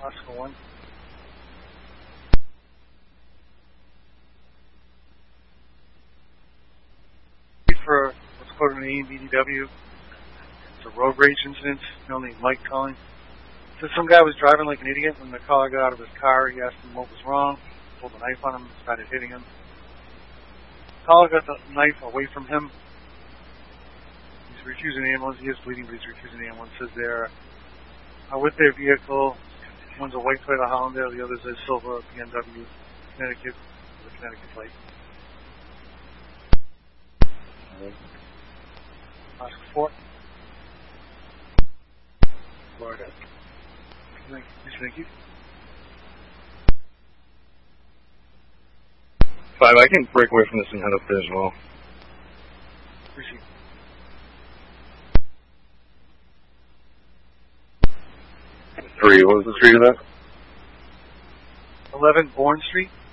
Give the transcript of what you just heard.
Oscar 1. For what's called an AMBDW. It's a road rage incident. Only Mike calling. So some guy was driving like an idiot. When the caller got out of his car, he asked him what was wrong. Pulled a knife on him, started hitting him. The caller got the knife away from him. He's refusing the ambulance. He is bleeding, but he's refusing the ambulance. Says they're with their vehicle. One's a white Toyota Highlander, the other's a silver BMW, Connecticut, with a Connecticut plate. Oscar 4. Florida. Thank you. 5, I can break away from this and head up there as well. Appreciate it. 3, what was the street of that? 11 Bourne Street.